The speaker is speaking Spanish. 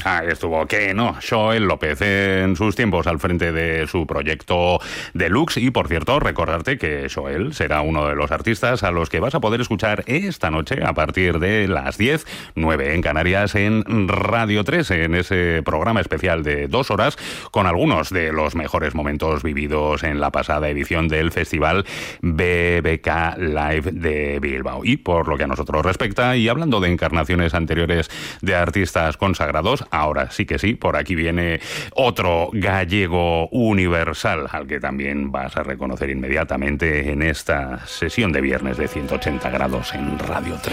estuvo que no, Xoel López en sus tiempos al frente de su proyecto Deluxe. Y por cierto, recordarte que Xoel será uno de los artistas a los que vas a poder escuchar esta noche a partir de las 10, 9 en Canarias, en Radio 3, en ese programa especial de 2 horas con algunos de los mejores momentos vividos en la pasada edición del Festival BBK Live de Bilbao. Y por lo que a nosotros respecta, y hablando de encarnaciones anteriores de artistas consagrados, ahora sí que sí, por aquí viene otro gallego universal al que también vas a reconocer inmediatamente en esta sesión de viernes de 180 grados en Radio 3.